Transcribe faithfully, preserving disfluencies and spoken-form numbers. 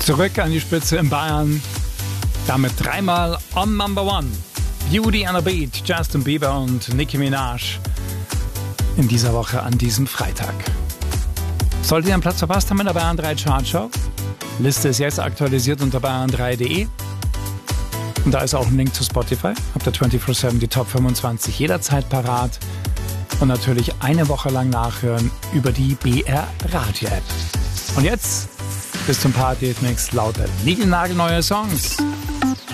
Zurück an die Spitze in Bayern. Damit dreimal on Number One. Beauty and a Beat, Justin Bieber und Nicki Minaj. In dieser Woche an diesem Freitag. Solltet ihr einen Platz verpasst haben in der Bayern drei Chartshow? Liste ist jetzt aktualisiert unter bayern drei punkt de. Und da ist auch ein Link zu Spotify. Habt ihr vierundzwanzig sieben die Top fünfundzwanzig jederzeit parat. Und natürlich eine Woche lang nachhören über die B R Radio App. Und jetzt bis zum Party-Mix lauter niegelnagelneue Songs.